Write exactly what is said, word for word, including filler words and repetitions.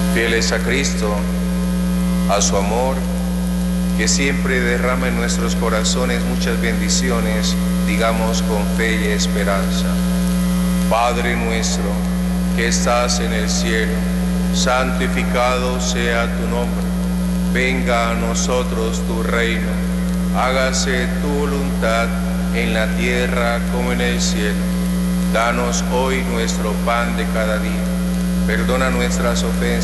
Fieles a Cristo, a su amor, que siempre derrama en nuestros corazones muchas bendiciones, digamos con fe y esperanza. Padre nuestro, que estás en el cielo, santificado sea tu nombre. Venga a nosotros tu reino. Hágase tu voluntad en la tierra como en el cielo. Danos hoy nuestro pan de cada día. Perdona nuestras ofensas,